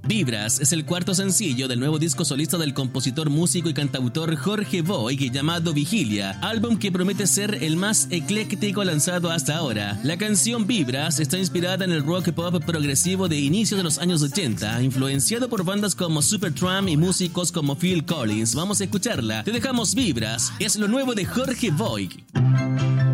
Vibras es el cuarto sencillo del nuevo disco solista del compositor, músico y cantautor Jorge Voig, llamado Vigilia, álbum que promete ser el más ecléctico lanzado hasta ahora. La canción Vibras está inspirada en el rock pop progresivo de inicio de los años 80, influenciado por bandas como Supertramp y músicos como Phil Collins. Vamos a escucharla. Te dejamos Vibras, es lo nuevo de Jorge Voig.